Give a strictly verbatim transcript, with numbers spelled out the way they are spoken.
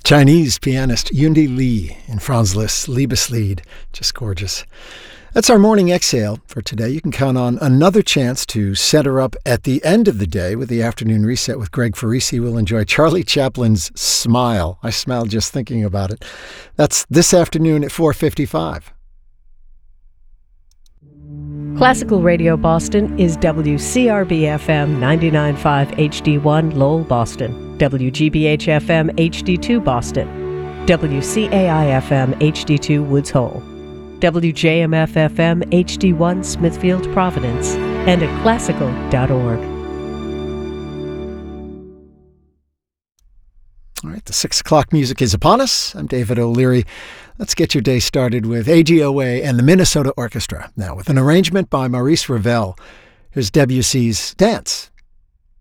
Chinese pianist Yundi Li in Franz Liszt's Liebeslied. Just gorgeous. That's our morning exhale for today. You can count on another chance to center up at the end of the day with the afternoon reset with Greg Farisi. We'll enjoy Charlie Chaplin's Smile. I smile just thinking about it. That's this afternoon at four fifty-five. Classical Radio Boston is W C R B F M ninety-nine point five H D one Lowell, Boston, W G B H F M H D two Boston, W C A I F M H D two Woods Hole, W J M F F M H D one Smithfield, Providence, and at classical dot org. All right, the six o'clock music is upon us. I'm David O'Leary. Let's get your day started with A G O A and the Minnesota Orchestra. Now, with an arrangement by Maurice Ravel, here's Debussy's Dance.